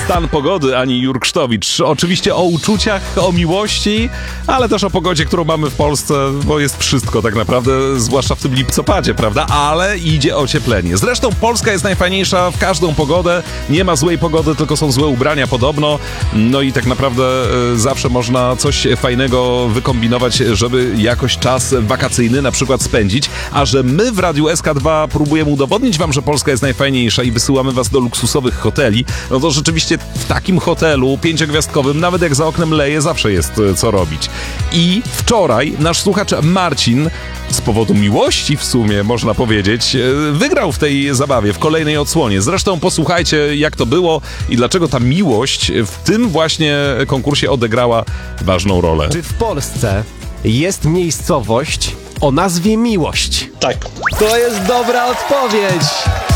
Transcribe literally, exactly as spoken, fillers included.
Stan pogody, Ani Jurksztowicz. Oczywiście o uczuciach, o miłości, ale też o pogodzie, którą mamy w Polsce, bo jest wszystko tak naprawdę, zwłaszcza w tym lipcopadzie, prawda? Ale idzie ocieplenie. Zresztą Polska jest najfajniejsza w każdą pogodę. Nie ma złej pogody, tylko są złe ubrania podobno. No i tak naprawdę y, zawsze można coś fajnego wykombinować, żeby jakoś czas wakacyjny na przykład spędzić. A że my w Radiu S K dwa próbujemy udowodnić wam, że Polska jest najfajniejsza i wysyłamy was do luksusowych hoteli, no to rzeczywiście w takim hotelu pięciogwiazdkowym, nawet jak za oknem leje, zawsze jest co robić. I wczoraj nasz słuchacz Marcin, z powodu miłości w sumie, można powiedzieć, wygrał w tej zabawie, w kolejnej odsłonie. Zresztą posłuchajcie, jak to było i dlaczego ta miłość w tym właśnie konkursie odegrała ważną rolę. Czy w Polsce jest miejscowość o nazwie Miłość? Tak. To jest dobra odpowiedź!